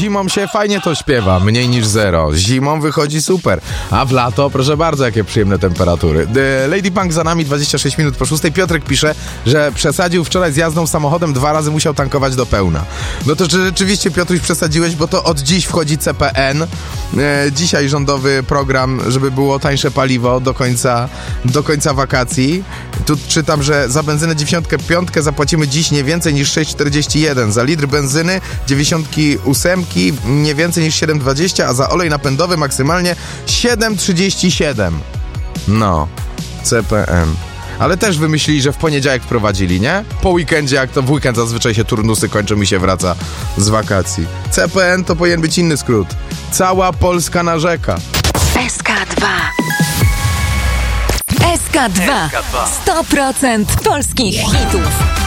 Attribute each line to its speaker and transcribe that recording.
Speaker 1: Zimą się fajnie to śpiewa, mniej niż 0. Zimą wychodzi super, a w lato, proszę bardzo, jakie przyjemne temperatury. Lady Punk za nami, 26 minut po 6. Piotrek pisze, że przesadził wczoraj z jazdą samochodem, 2 razy musiał tankować do pełna. No to czy rzeczywiście, Piotruś, przesadziłeś, bo to od dziś wchodzi CPN. Dzisiaj rządowy program, żeby było tańsze paliwo do końca wakacji. Tu czytam, że za benzynę 95 zapłacimy dziś nie więcej niż 6,41. Za litr benzyny 98 nie więcej niż 7,20, a za olej napędowy maksymalnie 7,37. No, CPN. Ale też wymyślili, że w poniedziałek wprowadzili, nie? Po weekendzie, jak to w weekend zazwyczaj się turnusy kończą i się wraca z wakacji. CPN to powinien być inny skrót. Cała Polska narzeka.
Speaker 2: SK2. SK2. 100% polskich hitów.